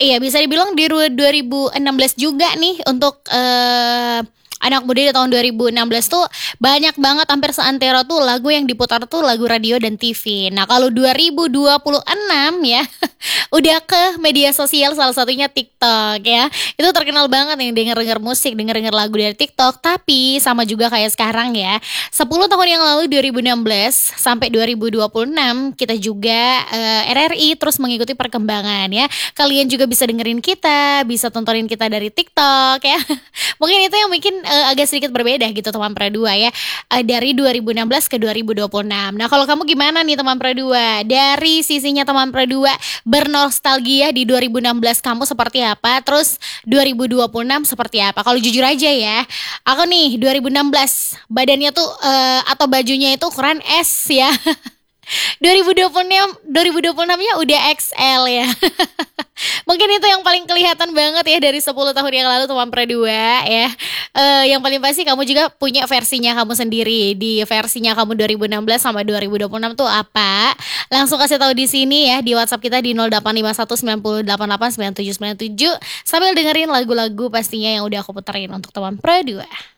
Iya, bisa dibilang di 2016 juga nih untuk anak muda di tahun 2016 tuh banyak banget, hampir seantero tuh lagu yang diputar tuh lagu radio dan TV. Nah, kalau 2026 ya udah ke media sosial, salah satunya TikTok ya. Itu terkenal banget yang denger-denger musik, denger-denger lagu dari TikTok. Tapi sama juga kayak sekarang ya. 10 tahun yang lalu 2016 sampai 2026 kita juga RRI terus mengikuti perkembangan ya. Kalian juga bisa dengerin kita, bisa tontonin kita dari TikTok ya. Mungkin itu yang bikin agak sedikit berbeda gitu teman Pradua ya. Dari 2016 ke 2026. Nah, kalau kamu gimana nih teman Pradua? Dari sisinya teman Pradua bernostalgia di 2016 kamu seperti apa? Terus 2026 seperti apa? Kalau jujur aja ya, aku nih 2016 badannya tuh atau bajunya itu ukuran S ya. 2026 2026-nya udah XL ya. Mungkin itu yang paling kelihatan banget ya dari 10 tahun yang lalu teman Pradua ya. Yang paling pasti kamu juga punya versinya kamu sendiri. Di versinya kamu 2016 sama 2026 tuh apa? Langsung kasih tahu di sini ya di WhatsApp kita di 0851 9088 9797 sambil dengerin lagu-lagu pastinya yang udah aku puterin untuk teman Pradua.